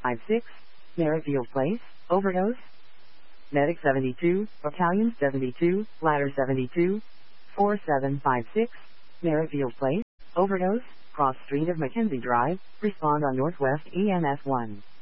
4756, Merrifield Place, overdose. Medic 72, Battalion 72, Ladder 72, 4756, Merrifield Place, overdose, cross street of Mackenzie Drive, respond on Northwest EMS 1.